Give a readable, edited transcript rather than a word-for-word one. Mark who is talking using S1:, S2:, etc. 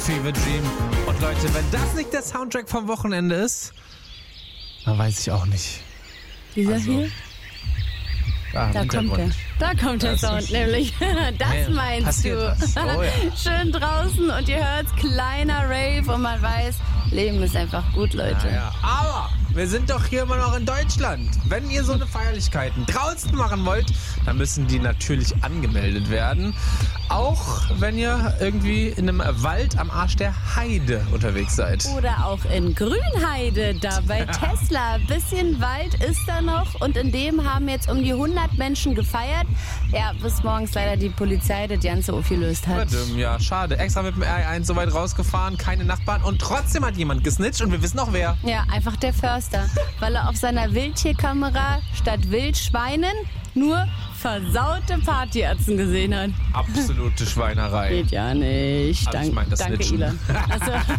S1: Fever Dream. Und Leute, wenn das nicht der Soundtrack vom Wochenende ist, dann weiß ich auch nicht.
S2: Dieser hier? Da kommt der Sound nämlich. Das meinst du.
S1: Oh, ja.
S2: Schön draußen und ihr hört's, kleiner Rave und man weiß, Leben ist einfach gut, Leute.
S1: Ja. Aber wir sind doch hier immer noch in Deutschland. Wenn ihr so eine Feierlichkeiten draußen machen wollt, dann müssen die natürlich angemeldet werden. Auch wenn ihr irgendwie in einem Wald am Arsch der Heide unterwegs seid.
S2: Oder auch in Grünheide, da bei Tesla. Bisschen Wald ist da noch und in dem haben jetzt um die 100 Menschen gefeiert. Ja, bis morgens leider die Polizei das Ganze aufgelöst hat.
S1: Ja, schade. Extra mit dem R1 so weit rausgefahren, keine Nachbarn und trotzdem hat jemand gesnitcht und wir wissen auch wer.
S2: Ja, einfach der Förster, weil er auf seiner Wildtierkamera statt Wildschweinen nur versaute Partyatzen gesehen hat.
S1: Absolute Schweinerei.
S2: Geht ja nicht.
S1: Aber ich mein, das
S2: Danke,
S1: Snitchen.
S2: Elon. Also